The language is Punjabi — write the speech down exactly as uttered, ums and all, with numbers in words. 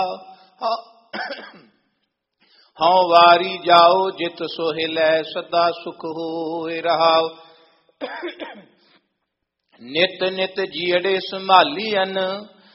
ਹਉ ਵਾਰੀ ਜਾਓ ਜਿਤ ਸੋਹਿਲੈ ਸਦਾ ਸੁਖ ਹੋਇ ਰਹਾਉ। ਨਿਤ ਨਿਤ ਜੀੜੇ ਸੰਭਾਲੀਐਨ